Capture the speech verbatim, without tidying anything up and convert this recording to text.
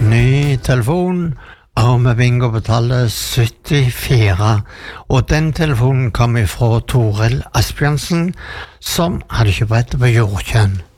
Ny telefon, Arme Bingo på tallet syttifire, og den telefonen kom ifra Toril Asbjørnsen, som hadde kjøpt på Jordkjønn.